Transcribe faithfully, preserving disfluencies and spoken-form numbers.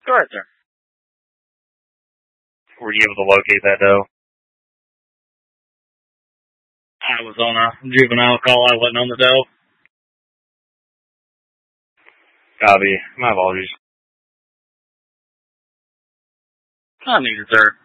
Go ahead, sir. Were you able to locate that doe? I was on a juvenile call. I wasn't on the doe. Copy. My apologies. Not needed, sir.